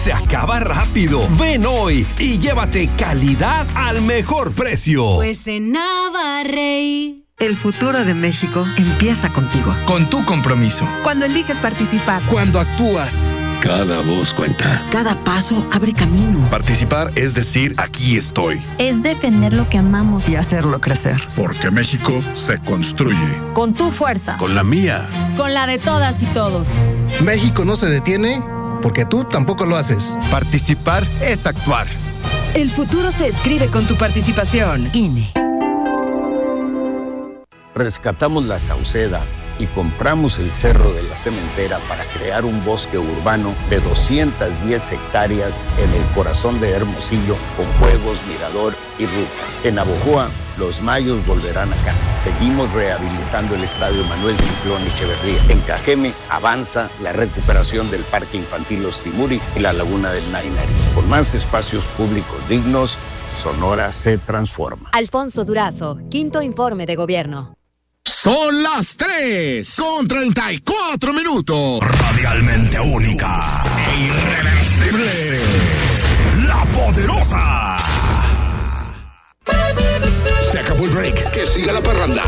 Se acaba rápido. Ven hoy y llévate calidad al mejor precio. Pues en Navarrey. El futuro de México empieza contigo. Con tu compromiso. Cuando eliges participar. Cuando actúas. Cada voz cuenta. Cada paso abre camino. Participar es decir, aquí estoy. Es defender lo que amamos. Y hacerlo crecer. Porque México se construye. Con tu fuerza. Con la mía. Con la de todas y todos. México no se detiene porque tú tampoco lo haces. Participar es actuar. El futuro se escribe con tu participación. INE. Rescatamos la Sauceda y compramos el Cerro de la Cementera para crear un bosque urbano de 210 hectáreas en el corazón de Hermosillo con juegos, mirador y rutas. En Navojoa, los mayos volverán a casa. Seguimos rehabilitando el Estadio Manuel Ciclón Echeverría. En Cajeme avanza la recuperación del Parque Infantil Los Timuri y la Laguna del Nainari. Con más espacios públicos dignos, Sonora se transforma. Alfonso Durazo, quinto informe de gobierno. Son las 3:34. Radialmente única e irreversible. La Poderosa. Se acabó el break. Que siga la parranda.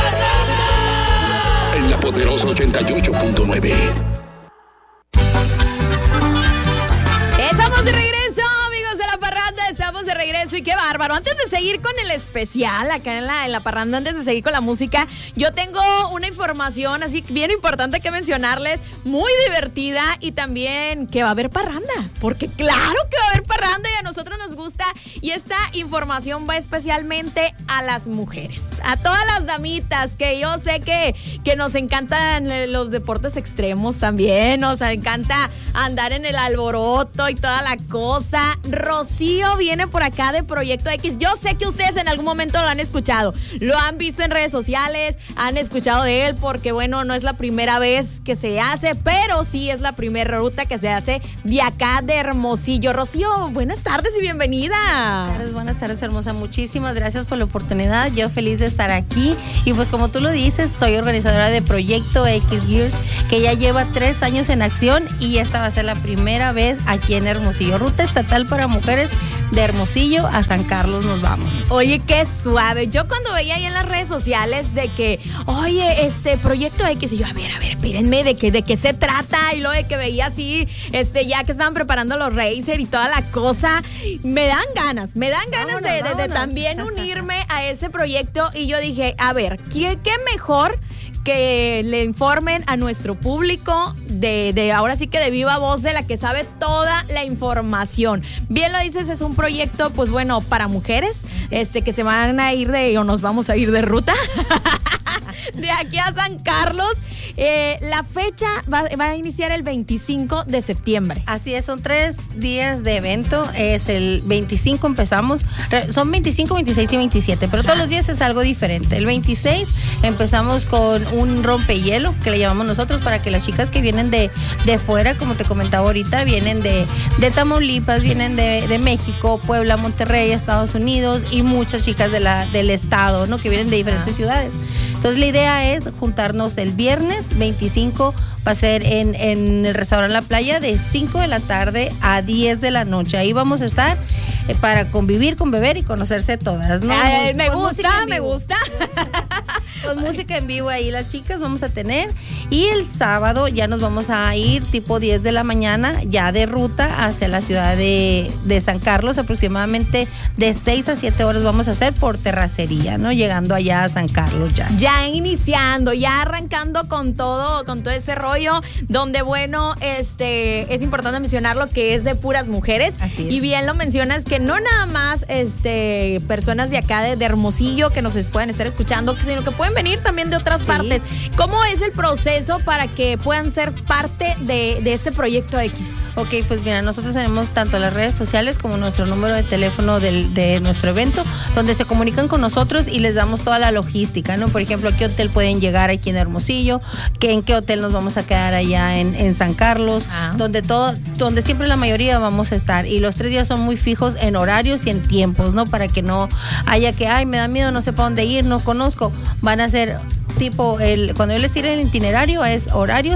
En La Poderosa 88.9. Estamos de regreso, amigos de La Parranda. Estamos de regreso y qué bárbaro. Antes de seguir con el especial acá en la Parranda, antes de seguir con la música, yo tengo una información así bien importante que mencionarles, muy divertida, y también que va a haber parranda, porque claro que va a haber parranda y a nosotros nos gusta, y esta información va especialmente a las mujeres, a todas las damitas, que yo sé que nos encantan los deportes extremos también, nos encanta andar en el alboroto y toda la cosa. Rocío viene por acá de Proyecto X. Yo sé que ustedes en algún momento lo han escuchado, lo han visto en redes sociales, han escuchado de él, porque bueno, no es la primera vez que se hace, pero sí es la primera ruta que se hace de acá de Hermosillo. Rocío, buenas tardes y bienvenida. Buenas tardes, hermosa. Muchísimas gracias por la oportunidad. Yo feliz de estar aquí. Y pues como tú lo dices, soy organizadora de Proyecto X Gears, que ya lleva 3 años en acción, y esta va a ser la primera vez aquí en Hermosillo. Ruta estatal para mujeres de Hermosillo a San Carlos nos vamos. Oye, qué suave. Yo cuando veía ahí en las redes sociales de que, oye, Proyecto X, y yo, a ver, espérenme, ¿de qué se trata? Y luego de que veía así, ya que estaban preparando los racer y toda la cosa, me dan ganas vámonos. de también unirme a ese proyecto. Y yo dije, a ver, ¿qué mejor que le informen a nuestro público de ahora sí que de viva voz, de la que sabe toda la información? Bien lo dices, es un proyecto, pues bueno, para mujeres, que se van a ir o nos vamos a ir de ruta de aquí a San Carlos. La fecha va a iniciar el 25 de septiembre. Así es, son 3 días de evento. Es el 25 empezamos, son 25, 26 y 27, pero todos los días es algo diferente. El 26 empezamos con un rompehielo, que le llamamos nosotros, para que las chicas que vienen de fuera, como te comentaba ahorita, vienen de Tamaulipas, vienen de México, Puebla, Monterrey, Estados Unidos, y muchas chicas del estado, ¿no?, que vienen de diferentes ciudades. Entonces la idea es juntarnos el viernes 25, va a ser en el restaurante La Playa, de 5 de la tarde a 10 de la noche. Ahí vamos a estar para convivir, con beber y conocerse todas, ¿no? Me gusta. Con música en vivo ahí las chicas vamos a tener. Y el sábado ya nos vamos a ir tipo 10 de la mañana, ya de ruta hacia la ciudad de San Carlos, aproximadamente de 6 a 7 horas vamos a hacer por terracería, ¿no? Llegando allá a San Carlos ya iniciando, ya arrancando con todo ese rollo, donde bueno, es importante mencionarlo, que es de puras mujeres. Y bien lo mencionas, que no nada más personas de acá de Hermosillo que nos pueden estar escuchando, sino que pueden venir también de otras partes. ¿Cómo es el proceso para que puedan ser parte de este Proyecto X? Ok, pues mira, nosotros tenemos tanto las redes sociales como nuestro número de teléfono de nuestro evento, donde se comunican con nosotros y les damos toda la logística, ¿no? Por ejemplo, ¿a qué hotel pueden llegar aquí en Hermosillo? ¿En qué hotel nos vamos a quedar allá en San Carlos? Donde siempre la mayoría vamos a estar. Y los 3 días son muy fijos en horarios y en tiempos, ¿no? Para que no haya que, me da miedo, no sé para dónde ir, no conozco. Van a ser tipo, cuando yo les tire el itinerario, es horarios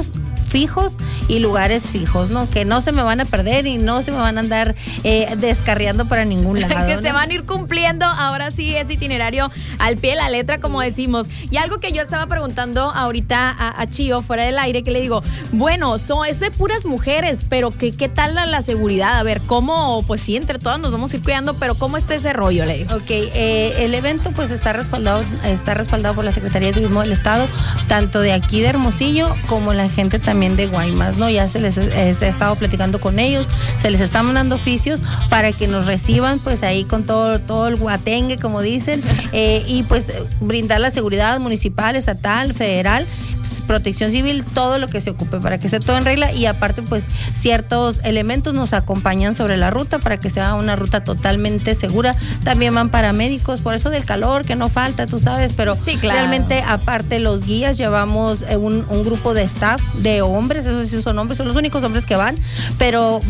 fijos y lugares fijos, ¿no? Que no se me van a perder y no se me van a andar descarriando para ningún lado. Que ¿no? se van a ir cumpliendo ahora sí ese itinerario al pie de la letra, como decimos. Y algo que yo estaba preguntando ahorita a Chío fuera del aire, que le digo, bueno, es de puras mujeres, pero ¿qué tal la seguridad? A ver, ¿cómo? Pues sí, entre todas nos vamos a ir cuidando, pero ¿cómo está ese rollo? Le digo. Ok, el evento pues está respaldado por la Secretaría de Turismo del Estado, tanto de aquí de Hermosillo como la gente también de Guaymas, ¿no? Ya se les he estado platicando con ellos, se les está mandando oficios para que nos reciban pues ahí con todo el guatengue, como dicen, y pues brindar la seguridad municipal, estatal, federal, Protección Civil, todo lo que se ocupe para que esté todo en regla, y aparte pues ciertos elementos nos acompañan sobre la ruta para que sea una ruta totalmente segura. También van paramédicos, por eso del calor que no falta, tú sabes, pero sí, claro. Realmente aparte los guías llevamos un grupo de staff de hombres, esos sí son hombres, son los únicos hombres que van, pero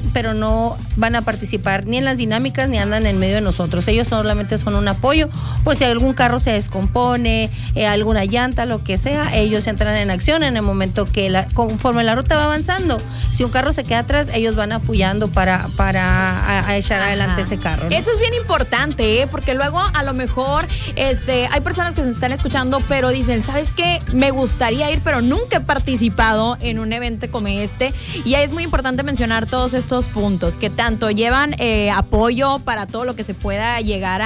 no van a participar ni en las dinámicas ni andan en medio de nosotros. Ellos solamente son un apoyo por si algún carro se descompone, alguna llanta, lo que sea, ellos entran en acción en el momento que conforme la ruta va avanzando. Si un carro se queda atrás, ellos van apoyando para echar adelante ese carro, ¿no? Eso es bien importante, porque luego a lo mejor hay personas que se están escuchando, pero dicen, ¿sabes qué? Me gustaría ir, pero nunca he participado en un evento como este. Y es muy importante mencionar todos estos puntos, que tanto llevan apoyo para todo lo que se pueda llegar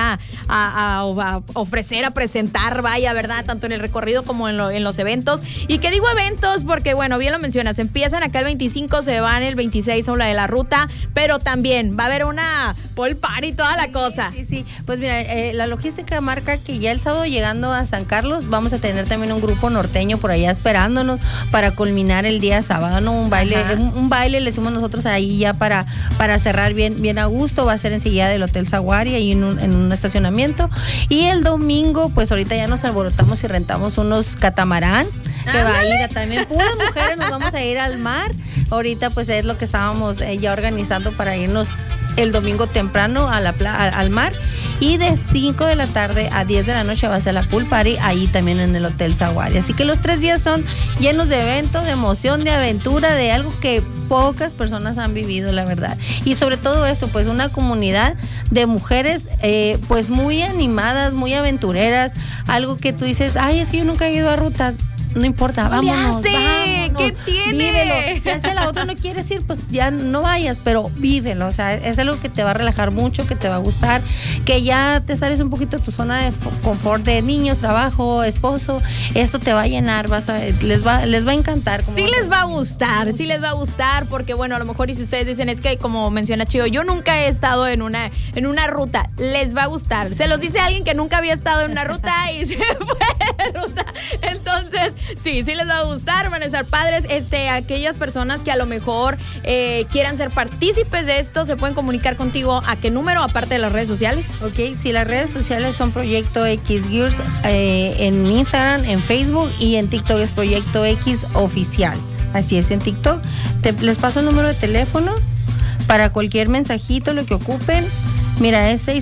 a ofrecer, a presentar, vaya, ¿verdad? Tanto en el recorrido como en los eventos. Y que digo eventos porque, bueno, bien lo mencionas, empiezan acá el 25, se van el 26 a la de la ruta, pero también va a haber una pool party y toda la cosa. Sí. Pues mira, la logística marca que ya el sábado llegando a San Carlos vamos a tener también un grupo norteño por allá esperándonos para culminar el día sábado, ¿no? Un baile le decimos nosotros ahí ya para cerrar bien a gusto. Va a ser enseguida del Hotel Zaguari, ahí en un estacionamiento. Y el domingo, pues ahorita ya nos alborotamos y rentamos unos catamarán, que va a ir también puras mujeres, nos vamos a ir al mar. Ahorita pues es lo que estábamos ya organizando para irnos el domingo temprano al mar, y de 5 de la tarde a 10 de la noche va a ser la pool party ahí también en el Hotel Zaguari. Así que los 3 días son llenos de evento, de emoción, de aventura, de algo que pocas personas han vivido, la verdad. Y sobre todo eso, pues una comunidad de mujeres pues muy animadas, muy aventureras, algo que tú dices, ay, es que yo nunca he ido a rutas. No importa, vámonos. ¿Qué tiene? Vívelo. Ya si la otra no quieres ir, pues ya no vayas, pero vívelo. O sea, es algo que te va a relajar mucho, que te va a gustar, que ya te sales un poquito de tu zona de confort de niños, trabajo, esposo. Esto te va a llenar, les va a encantar. Sí les va a gustar, porque bueno, a lo mejor y si ustedes dicen, es que como menciona Chío, yo nunca he estado en una ruta, les va a gustar. Se los dice alguien que nunca había estado en una ruta y se fue de ruta. Entonces, sí les va a gustar, van a estar padres. Aquellas personas que a lo mejor quieran ser partícipes de esto, se pueden comunicar contigo. ¿A qué número, aparte de las redes sociales? Ok, sí, las redes sociales son Proyecto X Gears en Instagram, en Facebook, y en TikTok es Proyecto X Oficial. Así es, en TikTok. Les paso el número de teléfono para cualquier mensajito, lo que ocupen. Mira, es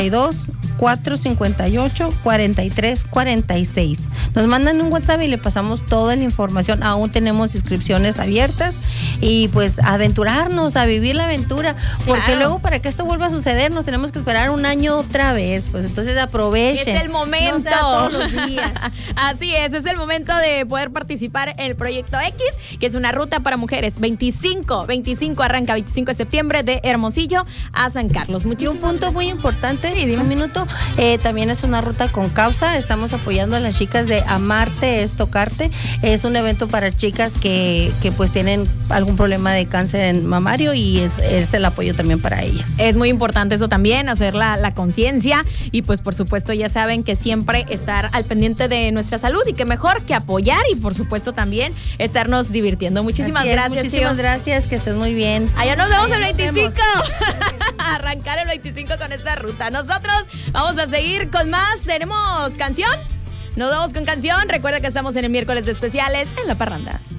662-458-4346. Nos mandan un WhatsApp y le pasamos toda la información. Aún tenemos inscripciones abiertas y pues aventurarnos, a vivir la aventura. Porque claro, luego para que esto vuelva a suceder nos tenemos que esperar un año otra vez. Pues entonces aprovechen. Es el momento. No sea todos los días. Así es el momento de poder participar en el Proyecto X, que es una ruta para mujeres. 25 arranca 25 de septiembre de Hermosillo a San Carlos. Muchísimas punto muy importante, un minuto, también es una ruta con causa. Estamos apoyando a las chicas de Amarte es Tocarte. Es un evento para chicas que pues tienen algún problema de cáncer mamario, y es el apoyo también para ellas. Es muy importante eso también, hacer la conciencia, y pues por supuesto ya saben que siempre estar al pendiente de nuestra salud, y que mejor que apoyar, y por supuesto también estarnos divirtiendo. Muchísimas gracias. Muchísimas gracias, que estés muy bien. Allá nos vemos el 25. Arrancar el 25 con esta ruta. Nosotros vamos a seguir con más. ¿Tenemos canción? Nos vamos con canción. Recuerda que estamos en el miércoles de especiales en La Parranda.